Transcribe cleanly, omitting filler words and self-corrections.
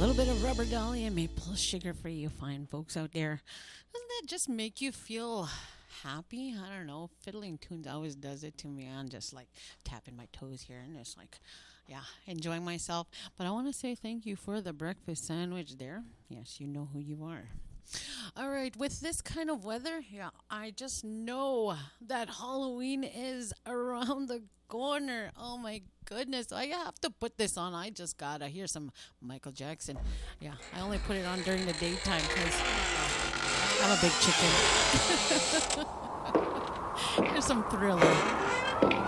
little bit of rubber dolly and maple sugar for you fine folks out there. Doesn't that just make you feel happy? I don't know. Fiddling tunes always does it to me. I'm just like tapping my toes here and just like, yeah, enjoying myself. But I want to say thank you for the breakfast sandwich there. Yes, you know who you are. All right, with this kind of weather, yeah, I just know that Halloween is around the corner. Oh my goodness, I have to put this on. I just gotta hear some Michael Jackson. Yeah, I only put it on during the daytime because I'm a big chicken. Here's some Thriller.